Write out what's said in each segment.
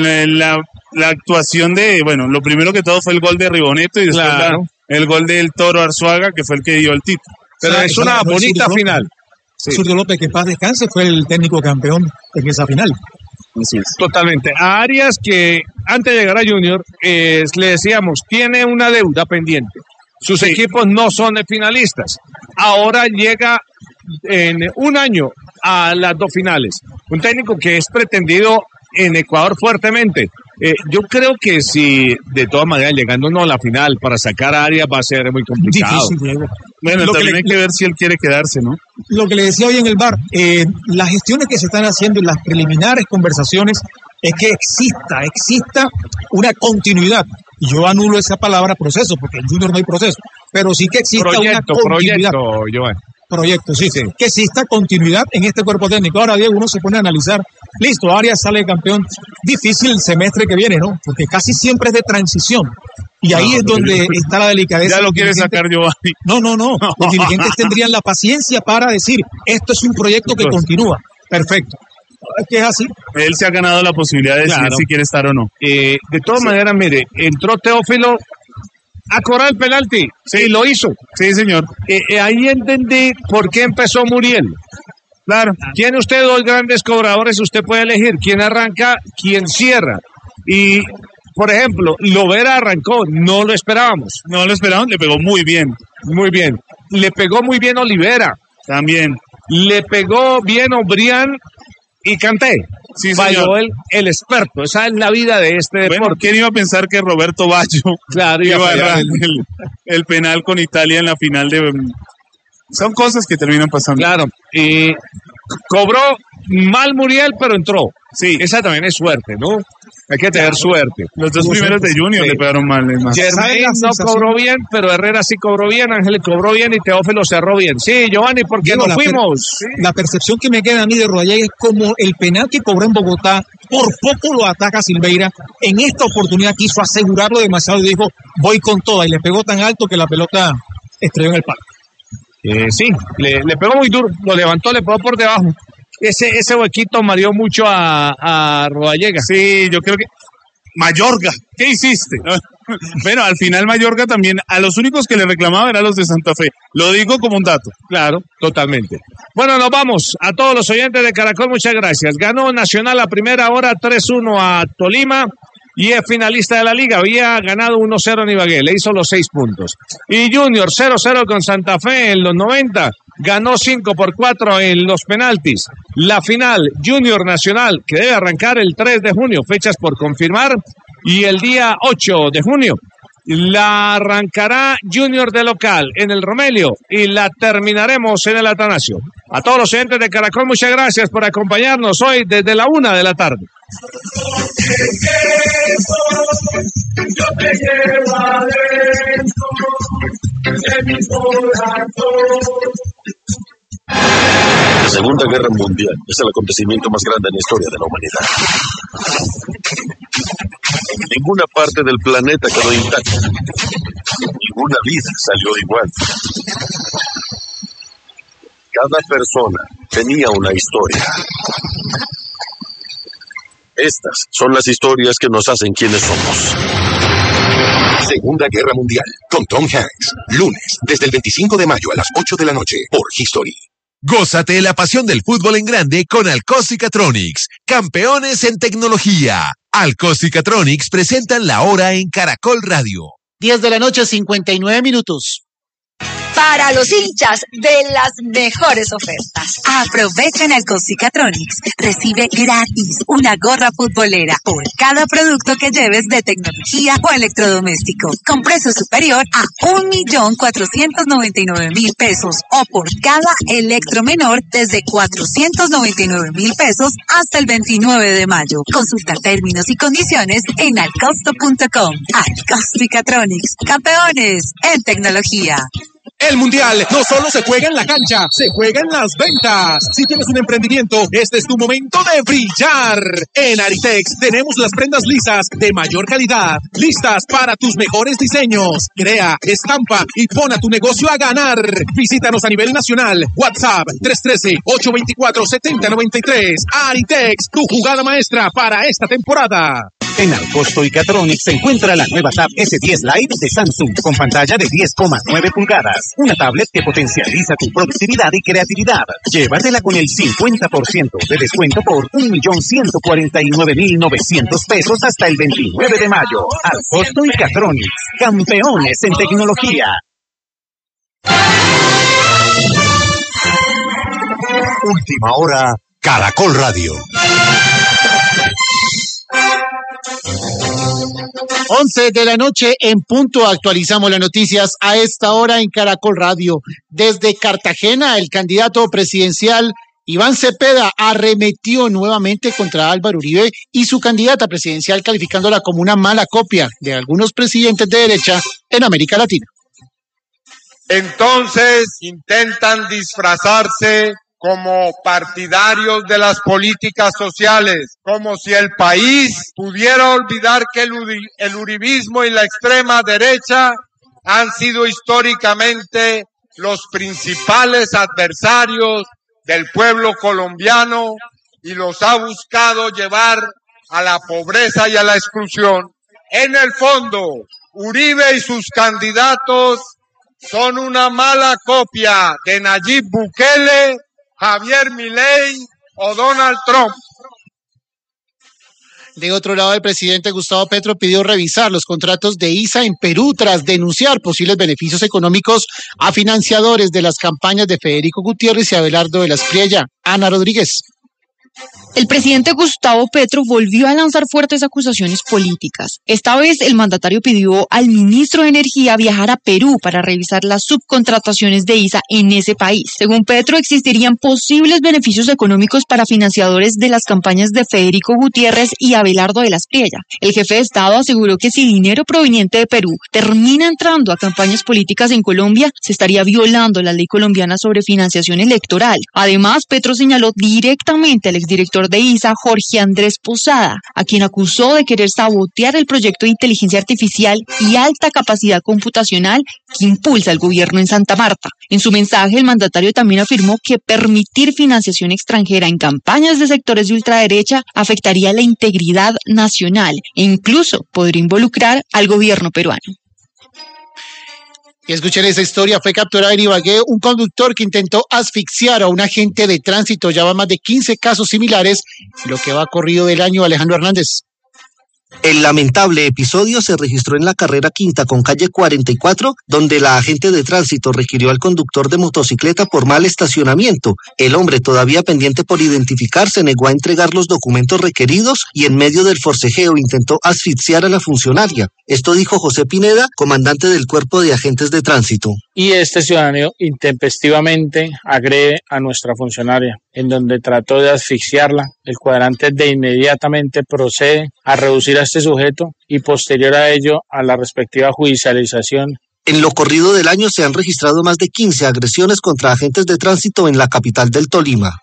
La actuación bueno, lo primero que todo fue el gol de Ribonetto y después el gol del Toro Arzuaga, que fue el que dio el título. Pero es una bonita final. Sí. Zurdo López, que paz descanse, fue el técnico campeón en esa final. Así es. Totalmente. A Arias, que antes de llegar a Junior, le decíamos, tiene una deuda pendiente. Sus equipos no son finalistas. Ahora llega en un año a las dos finales. Un técnico que es pretendido en Ecuador fuertemente. Yo creo que si de todas maneras llegando a la final para sacar a Arias va a ser muy complicado. Difícil, Diego. Bueno, también hay que ver si él quiere quedarse, ¿no? Lo que le decía hoy en el bar, las gestiones que se están haciendo en las preliminares conversaciones es que exista una continuidad. Y yo anulo esa palabra proceso, porque en Junior no hay proceso, pero sí que exista una continuidad. Proyecto, sí. Que exista continuidad en este cuerpo técnico. Ahora, Diego, uno se pone a analizar, listo, Arias sale campeón, difícil el semestre que viene, ¿no? Porque casi siempre es de transición. Y ahí es donde está la delicadeza. Ya lo quiere sacar Giovanni. No. Los dirigentes tendrían la paciencia para decir, esto es un proyecto que continúa. Perfecto. Es que es así. Él se ha ganado la posibilidad de decidir si quiere estar o no. De todas maneras, mire, entró Teófilo a cobrar el penalti. Sí, lo hizo. Sí, señor. Ahí entendí por qué empezó Muriel. Claro. Tiene usted dos grandes cobradores, usted puede elegir quién arranca, quién cierra. Y, por ejemplo, Lovera arrancó, no lo esperábamos. No lo esperábamos, le pegó muy bien. Muy bien. Le pegó muy bien Olivera. También. Le pegó bien Obrián y Kanté. Sí, Bayo, el experto. Esa es la vida de este deporte. Bueno, ¿quién iba a pensar que Roberto Baggio iba a errar el penal con Italia en la final de... Son cosas que terminan pasando. Claro. Cobró mal Muriel, pero entró. Sí. Esa también es suerte, ¿no? Hay que tener suerte. Los dos primeros de Junior le pegaron mal. Germain no cobró bien, pero Herrera sí cobró bien, Ángel cobró bien y Teófilo cerró bien. Sí, Giovanni, ¿por qué no fuimos? La percepción que me queda a mí de Rodallega es como el penal que cobró en Bogotá, por poco lo ataca Silveira. En esta oportunidad quiso asegurarlo demasiado y dijo, voy con toda. Y le pegó tan alto que la pelota estrelló en el palo. Sí, le pegó muy duro, lo levantó, le pegó por debajo. Ese huequito mareó mucho a Rodallega. Sí, yo creo que... Mayorga, ¿qué hiciste? Bueno, al final Mayorga también, a los únicos que le reclamaba eran los de Santa Fe. Lo digo como un dato. Claro, totalmente. Bueno, nos vamos. A todos los oyentes de Caracol, muchas gracias. Ganó Nacional a primera hora 3-1 a Tolima y es finalista de la liga. Había ganado 1-0 en Ibagué, le hizo los 6 puntos. Y Junior 0-0 con Santa Fe en los 90. Ganó 5-4 en los penaltis. La final, Junior Nacional, que debe arrancar el 3 de junio, fechas por confirmar, y el día 8 de junio la arrancará Junior de local en el Romelio y la terminaremos en el Atanasio. A todos los oyentes de Caracol, muchas gracias por acompañarnos hoy desde la 1 de la tarde. Yo te llevo adentro de mi corazón. La Segunda Guerra Mundial es el acontecimiento más grande en la historia de la humanidad. Ninguna parte del planeta quedó intacta. Ninguna vida salió igual. Cada persona tenía una historia. Estas son las historias que nos hacen quienes somos. Segunda Guerra Mundial, con Tom Hanks. Lunes, desde el 25 de mayo a las 8 de la noche, por History. Gózate la pasión del fútbol en grande con Alcos y Catronics, campeones en tecnología. Alcos y Catronics presentan la hora en Caracol Radio. 10 de la noche, 59 minutos. Para los hinchas de las mejores ofertas. Aprovecha en Alcos y Catronics. Recibe gratis una gorra futbolera por cada producto que lleves de tecnología o electrodoméstico, con precio superior a 1.499.000 pesos, o por cada electro menor desde 499.000 pesos hasta el 29 de mayo. Consulta términos y condiciones en alcosto.com. Alcos y Catronics, campeones en tecnología. El Mundial no solo se juega en la cancha, se juega en las ventas. Si tienes un emprendimiento, este es tu momento de brillar. En Aritex tenemos las prendas lisas de mayor calidad, listas para tus mejores diseños. Crea, estampa y pon a tu negocio a ganar. Visítanos a nivel nacional. WhatsApp 313-824-7093. Aritex, tu jugada maestra para esta temporada. En Alcosto y Catronics se encuentra la nueva Tab S10 Lite de Samsung con pantalla de 10,9 pulgadas. Una tablet que potencializa tu productividad y creatividad. Llévatela con el 50% de descuento por 1.149.900 pesos hasta el 29 de mayo. Alcosto y Catronics, campeones en tecnología. Última hora, Caracol Radio. 11 de la noche en punto, actualizamos las noticias a esta hora en Caracol Radio. Desde Cartagena, el candidato presidencial Iván Cepeda arremetió nuevamente contra Álvaro Uribe y su candidata presidencial, calificándola como una mala copia de algunos presidentes de derecha en América Latina. Entonces intentan disfrazarse como partidarios de las políticas sociales, como si el país pudiera olvidar que el uribismo y la extrema derecha han sido históricamente los principales adversarios del pueblo colombiano y los ha buscado llevar a la pobreza y a la exclusión. En el fondo, Uribe y sus candidatos son una mala copia de Nayib Bukele, Javier Milei o Donald Trump. De otro lado, el presidente Gustavo Petro pidió revisar los contratos de ISA en Perú tras denunciar posibles beneficios económicos a financiadores de las campañas de Federico Gutiérrez y Abelardo de la Espriella. Ana Rodríguez. El presidente Gustavo Petro volvió a lanzar fuertes acusaciones políticas. Esta vez el mandatario pidió al ministro de Energía viajar a Perú para revisar las subcontrataciones de ISA en ese país. Según Petro, existirían posibles beneficios económicos para financiadores de las campañas de Federico Gutiérrez y Abelardo de la Espriella. El jefe de Estado aseguró que si dinero proveniente de Perú termina entrando a campañas políticas en Colombia, se estaría violando la ley colombiana sobre financiación electoral. Además, Petro señaló directamente al exdirector de ISA, Jorge Andrés Posada, a quien acusó de querer sabotear el proyecto de inteligencia artificial y alta capacidad computacional que impulsa el gobierno en Santa Marta. En su mensaje, el mandatario también afirmó que permitir financiación extranjera en campañas de sectores de ultraderecha afectaría la integridad nacional e incluso podría involucrar al gobierno peruano. Y escuchen esa historia, fue capturado en Ibagué un conductor que intentó asfixiar a un agente de tránsito. Ya van más de 15 casos similares, lo que va corrido del año. Alejandro Hernández. El lamentable episodio se registró en la carrera quinta con calle 44, donde la agente de tránsito requirió al conductor de motocicleta por mal estacionamiento. El hombre, todavía pendiente por identificarse, negó a entregar los documentos requeridos y en medio del forcejeo intentó asfixiar a la funcionaria. Esto dijo José Pineda, comandante del Cuerpo de Agentes de Tránsito. Y este ciudadano intempestivamente agrede a nuestra funcionaria, en donde trató de asfixiarla. El cuadrante de inmediatamente procede a reducir a este sujeto y posterior a ello a la respectiva judicialización. En lo corrido del año se han registrado más de 15 agresiones contra agentes de tránsito en la capital del Tolima.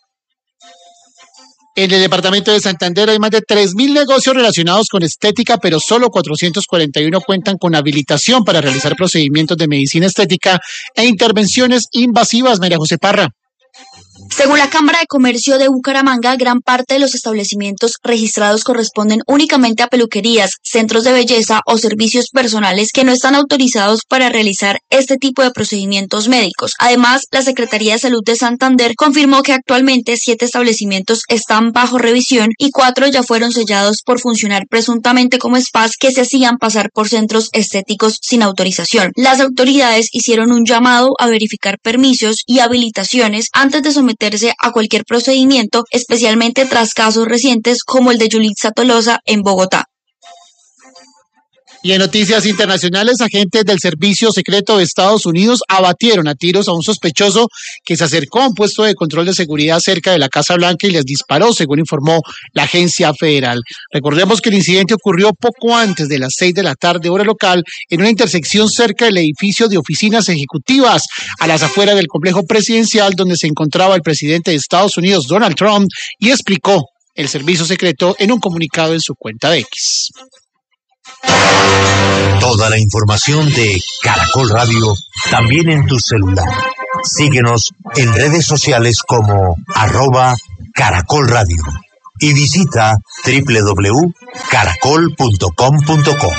En el departamento de Santander hay más de 3.000 negocios relacionados con estética, pero solo 441 cuentan con habilitación para realizar procedimientos de medicina estética e intervenciones invasivas. María José Parra. Según la Cámara de Comercio de Bucaramanga, gran parte de los establecimientos registrados corresponden únicamente a peluquerías, centros de belleza o servicios personales que no están autorizados para realizar este tipo de procedimientos médicos. Además, la Secretaría de Salud de Santander confirmó que actualmente 7 establecimientos están bajo revisión y 4 ya fueron sellados por funcionar presuntamente como spas que se hacían pasar por centros estéticos sin autorización. Las autoridades hicieron un llamado a verificar permisos y habilitaciones antes de someterse a cualquier procedimiento, especialmente tras casos recientes como el de Yulitza Tolosa en Bogotá. Y en noticias internacionales, agentes del Servicio Secreto de Estados Unidos abatieron a tiros a un sospechoso que se acercó a un puesto de control de seguridad cerca de la Casa Blanca y les disparó, según informó la agencia federal. Recordemos que el incidente ocurrió poco antes de las 6 de la tarde, hora local, en una intersección cerca del edificio de oficinas ejecutivas, a las afueras del complejo presidencial donde se encontraba el presidente de Estados Unidos, Donald Trump, y explicó el servicio secreto en un comunicado en su cuenta de X. Toda la información de Caracol Radio también en tu celular. Síguenos en redes sociales como @Caracol Radio y visita www.caracol.com.co.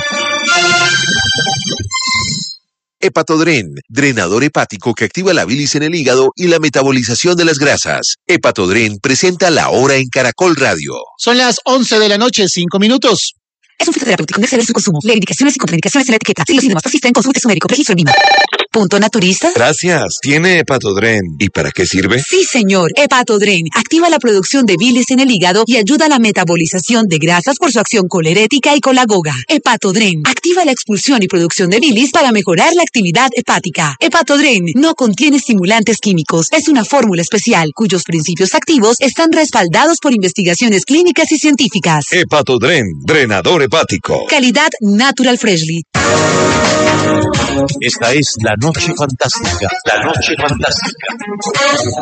Hepatodren, drenador hepático que activa la bilis en el hígado y la metabolización de las grasas. Hepatodren presenta La Hora en Caracol Radio. Son las 11 de la noche, 5 minutos. Es un fitoterapéutico, no exceder su consumo. Lee indicaciones y contraindicaciones en la etiqueta. Si los síntomas persisten, consulte su médico. Registro en línea. ¿Punto naturista? Gracias. ¿Tiene Hepatodren? ¿Y para qué sirve? Sí, señor. Hepatodren activa la producción de bilis en el hígado y ayuda a la metabolización de grasas por su acción colerética y colagoga. Hepatodren activa la expulsión y producción de bilis para mejorar la actividad hepática. Hepatodren no contiene estimulantes químicos. Es una fórmula especial cuyos principios activos están respaldados por investigaciones clínicas y científicas. Hepatodren, drenador hepático. Calidad Natural Freshly. Esta es La Noche Fantástica. La Noche Fantástica.